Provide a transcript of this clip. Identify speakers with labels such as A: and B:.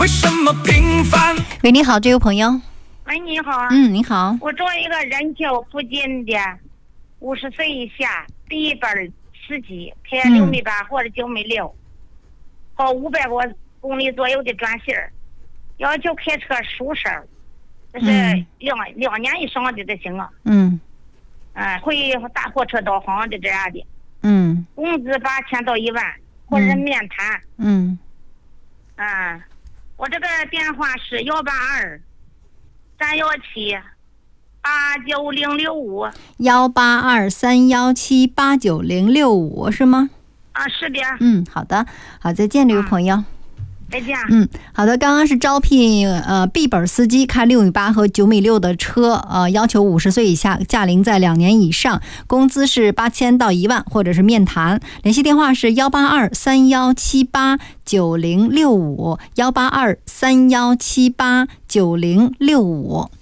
A: 为什么平凡？
B: 喂，你好，这位朋友。
C: 喂，你好。
B: 你好。
C: 我找一个任丘附近的50岁以下第一班司机，开6米8或者9米6，跑500多公里左右的专线，要求开车熟手，这是2年以上的才行啊。会大货车导航的这样的。工资8000到1万，或者面谈。我这个电话是182-317-89065。
B: 182-317-89065是吗？
C: 是的。
B: 好的，好，再见，这位朋友。
C: 再见。
B: 好的，刚刚是招聘B 本司机，开6米8和9米6的车，要求50岁以下，驾龄在2年以上，工资是8000到1万，或者是面谈。联系电话是182-3178-9065，182-3178-9065。